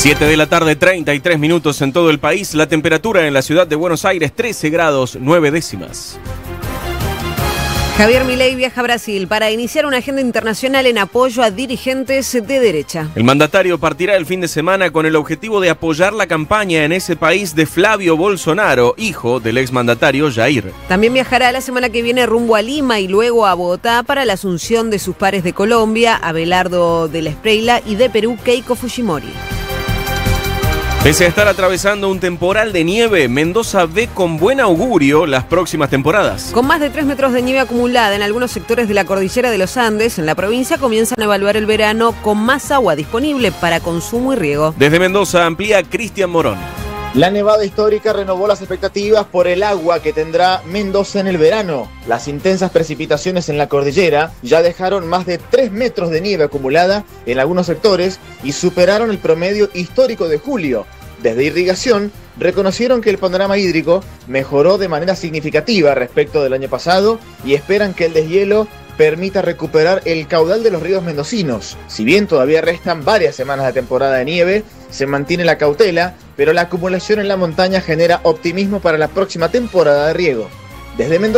7 de la tarde, 33 minutos en todo el país. La temperatura en la ciudad de Buenos Aires, 13 grados 9 décimas. Javier Milei viaja a Brasil para iniciar una agenda internacional en apoyo a dirigentes de derecha. El mandatario partirá el fin de semana con el objetivo de apoyar la campaña en ese país de Flavio Bolsonaro, hijo del exmandatario Jair. También viajará la semana que viene rumbo a Lima y luego a Bogotá para la asunción de sus pares de Colombia, Abelardo de la Espreila, y de Perú, Keiko Fujimori. Pese a estar atravesando un temporal de nieve, Mendoza ve con buen augurio las próximas temporadas. Con más de 3 metros de nieve acumulada en algunos sectores de la cordillera de los Andes, en la provincia comienzan a evaluar el verano con más agua disponible para consumo y riego. Desde Mendoza amplía Cristian Morón. La nevada histórica renovó las expectativas por el agua que tendrá Mendoza en el verano. Las intensas precipitaciones en la cordillera ya dejaron más de 3 metros de nieve acumulada en algunos sectores y superaron el promedio histórico de julio. Desde Irrigación reconocieron que el panorama hídrico mejoró de manera significativa respecto del año pasado y esperan que el deshielo permita recuperar el caudal de los ríos mendocinos. Si bien todavía restan varias semanas de temporada de nieve, se mantiene la cautela, pero la acumulación en la montaña genera optimismo para la próxima temporada de riego. Desde Mendoza.